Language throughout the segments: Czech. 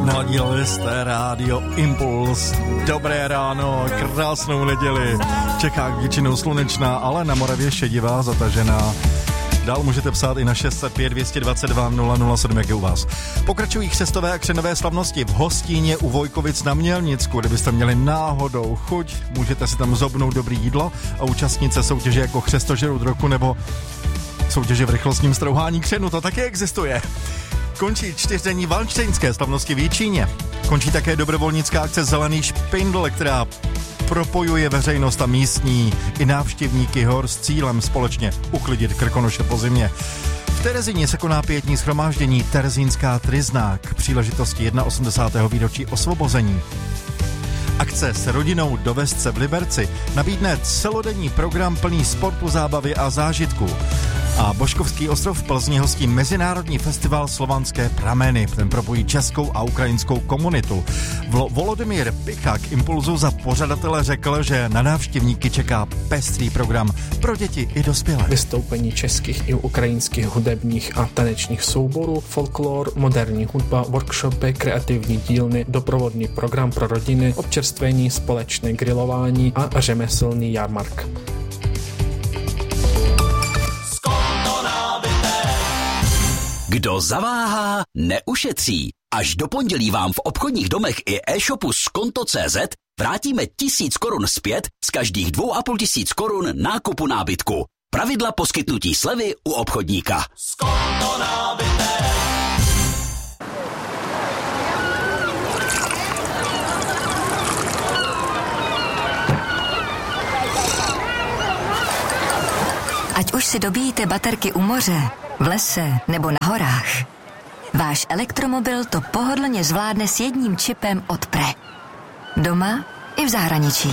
Naladili jste rádio Impuls. Dobré ráno, krásnou neděli. Čeká většinou slunečná, ale na Moravě šedivá, zatažená. Dál můžete psát i na 605 222 007, jak je u vás. Pokračují křestové a křenové slavnosti v Hostíně u Vojkovic na Mělnicku. Kdybyste měli náhodou chuť, můžete si tam zobnout dobrý jídlo a účastnit se soutěže jako Křestožerut roku nebo soutěže v rychlostním strouhání křenu. To taky existuje. Končí 4denní valštejnské slavnosti v Jičíně. Končí také dobrovolnická akce Zelený špindl, která propojuje veřejnost a místní i návštěvníky hor s cílem společně uklidit Krkonoše po zimě. V Terezíně se koná pietní shromáždění Terezínská tryzna k příležitosti 81. výročí osvobození. Akce s rodinou do Vesce v Liberci nabídne celodenní program plný sportu, zábavy a zážitků. A Boškovský ostrov v Plzni hostí mezinárodní festival Slovanské prameny. Ten propojí českou a ukrajinskou komunitu. Volodymyr Picha k Impulzu za pořadatele řekl, že na návštěvníky čeká pestrý program pro děti i dospělé. Vystoupení českých i ukrajinských hudebních a tanečních souborů, folklor, moderní hudba, workshopy, kreativní dílny, doprovodný program pro rodiny, občerstvení, společné grilování a řemeslný jarmark. Kdo zaváhá, neušetří. Až do pondělí vám v obchodních domech i e-shopu Skonto.cz vrátíme 1000 korun zpět z každých 2500 korun nákupu nábytku. Pravidla poskytnutí slevy u obchodníka. Skonto nábytek. Ať už si dobíjíte baterky u moře, v lese nebo na horách, váš elektromobil to pohodlně zvládne s jedním čipem od Pre. Doma i v zahraničí.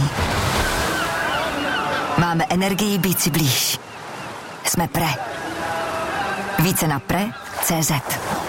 Máme energii být si blíž. Jsme Pre. Více na pre.cz.